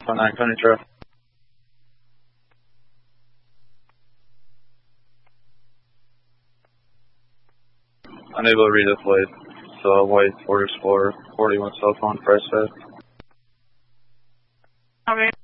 5.9, County Trail. Unable to read the flight. So white Ford Explorer, 41 cell phone, price set. Okay.